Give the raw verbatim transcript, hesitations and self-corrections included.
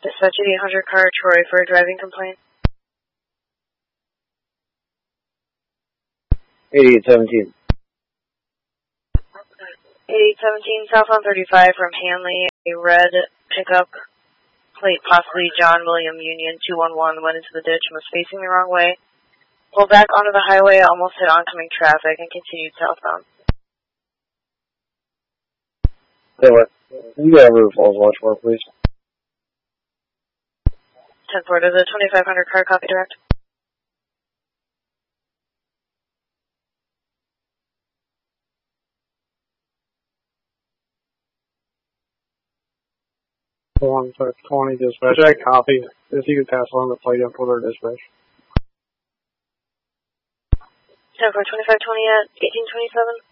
Dispatch eighty-eight hundred car Troy for a driving complaint. eighty-eight seventeen. eighty-eight seventeen southbound thirty-five from Hanley, a red pickup plate, possibly John William Union two one one, went into the ditch and was facing the wrong way. Pulled back onto the highway, almost hit oncoming traffic, and continued southbound. Say what? You got River Falls watch for, please. ten four to the twenty-five hundred car, copy direct. one five twenty dispatch. I copy. If you could pass along the plate up for their dispatch. ten four twenty-five twenty at eighteen twenty-seven.